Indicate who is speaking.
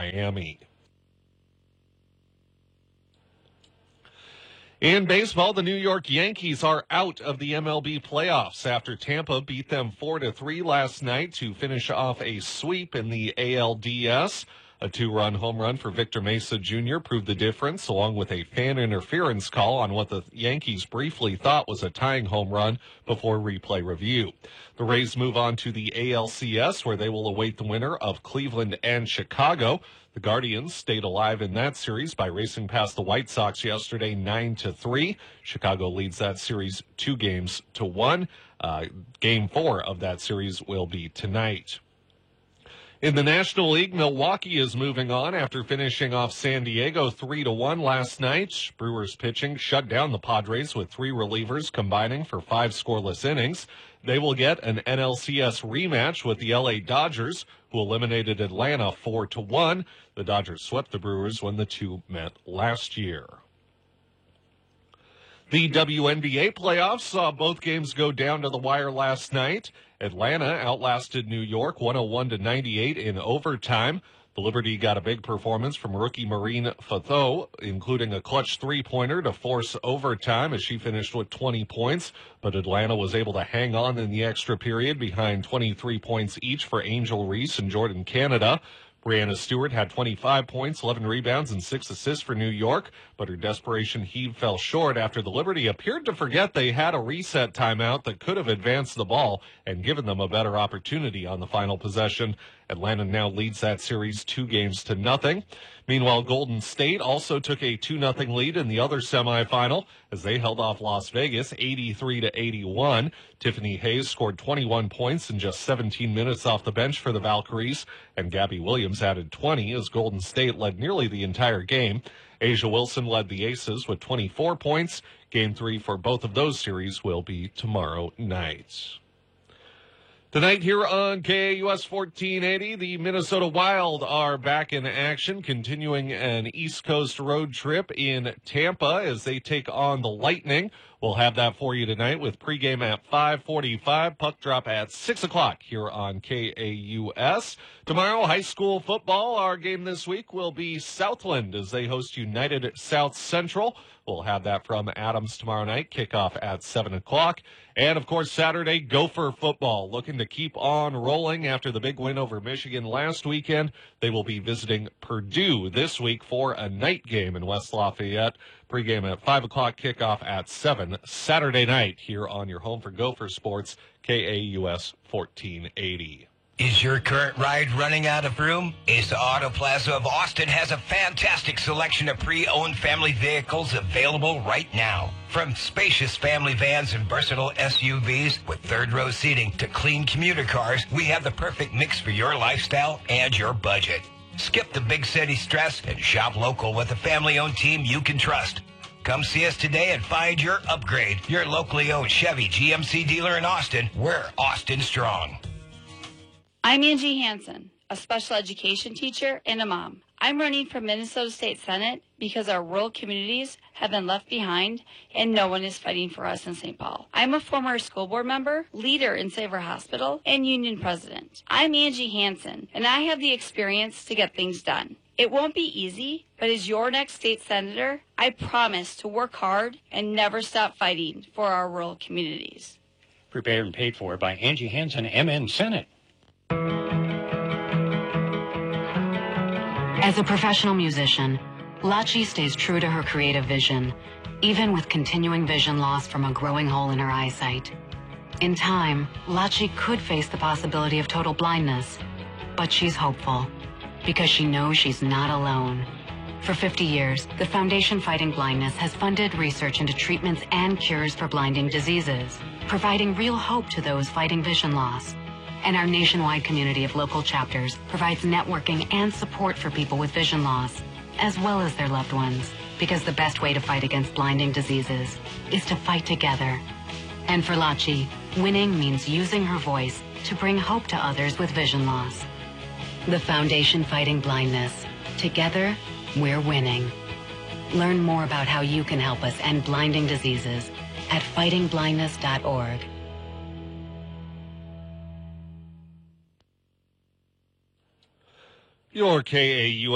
Speaker 1: Miami. In baseball, the New York Yankees are out of the MLB playoffs after Tampa beat them 4-3 last night to finish off a sweep in the ALDS. A two-run home run for Victor Mesa Jr. proved the difference, along with a fan interference call on what the Yankees briefly thought was a tying home run before replay review. The Rays move on to the ALCS, where they will await the winner of Cleveland and Chicago. The Guardians stayed alive in that series by racing past the White Sox yesterday 9-3. Chicago leads that series 2-1. Game 4 of that series will be tonight. In the National League, Milwaukee is moving on after finishing off San Diego 3-1 last night. Brewers pitching shut down the Padres with 3 relievers combining for 5 scoreless innings. They will get an NLCS rematch with the LA Dodgers, who eliminated Atlanta 4-1. The Dodgers swept the Brewers when the two met last year. The WNBA playoffs saw both games go down to the wire last night. Atlanta outlasted New York 101-98 in overtime. The Liberty got a big performance from rookie Maureen Fatho, including a clutch three-pointer to force overtime as she finished with 20 points. But Atlanta was able to hang on in the extra period behind 23 points each for Angel Reese and Jordan Canada. Brianna Stewart had 25 points, 11 rebounds, and 6 assists for New York, but her desperation heave fell short after the Liberty appeared to forget they had a reset timeout that could have advanced the ball and given them a better opportunity on the final possession. Atlanta now leads that series 2-0. Meanwhile, Golden State also took a 2-0 lead in the other semifinal as they held off Las Vegas 83-81. Tiffany Hayes scored 21 points in just 17 minutes off the bench for the Valkyries, and Gabby Williams added 20 as Golden State led nearly the entire game. Asia Wilson led the Aces with 24 points. Game 3 for both of those series will be tomorrow night. Tonight here on KAUS 1480, the Minnesota Wild are back in action, continuing an East Coast road trip in Tampa as they take on the Lightning. We'll have that for you tonight with pregame at 5:45, puck drop at 6 o'clock here on KAUS. Tomorrow, high school football. Our game this week will be Southland as they host United South Central. We'll have that from Adams tomorrow night, kickoff at 7 o'clock. And, of course, Saturday, Gopher football, looking to keep on rolling after the big win over Michigan last weekend. They will be visiting Purdue this week for a night game in West Lafayette. Pregame at 5 o'clock, kickoff at 7 Saturday night here on your home for Gopher Sports, KAUS 1480.
Speaker 2: Is your current ride running out of room? Asa Auto Plaza of Austin has a fantastic selection of pre-owned family vehicles available right now. From spacious family vans and versatile SUVs with third-row seating to clean commuter cars, we have the perfect mix for your lifestyle and your budget. Skip the big city stress and shop local with a family-owned team you can trust. Come see us today and find your upgrade. Your locally owned Chevy GMC dealer in Austin. We're Austin strong.
Speaker 3: I'm Angie Hansen, a special education teacher and a mom. I'm running for Minnesota State Senate because our rural communities have been left behind and no one is fighting for us in St. Paul. I'm a former school board member, leader in Saver Hospital, and union president. I'm Angie Hansen, and I have the experience to get things done. It won't be easy, but as your next state senator, I promise to work hard and never stop fighting for our rural communities.
Speaker 4: Prepared and paid for by Angie Hansen, MN Senate.
Speaker 5: As a professional musician, Lachi stays true to her creative vision, even with continuing vision loss from a growing hole in her eyesight. In time, Lachi could face the possibility of total blindness, but she's hopeful because she knows she's not alone. For 50 years, the Foundation Fighting Blindness has funded research into treatments and cures for blinding diseases, providing real hope to those fighting vision loss. And our nationwide community of local chapters provides networking and support for people with vision loss, as well as their loved ones, because the best way to fight against blinding diseases is to fight together. And for Lachi, winning means using her voice to bring hope to others with vision loss. The Foundation Fighting Blindness. Together, we're winning. Learn more about how you can help us end blinding diseases at fightingblindness.org.
Speaker 1: Your KAU